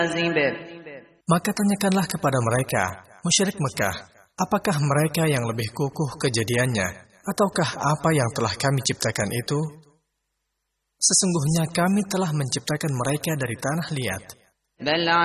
Maka tanyakanlah kepada mereka, musyrik Mekah, apakah mereka yang lebih kukuh kejadiannya, ataukah apa yang telah kami ciptakan itu? Sesungguhnya kami telah menciptakan mereka dari tanah liat.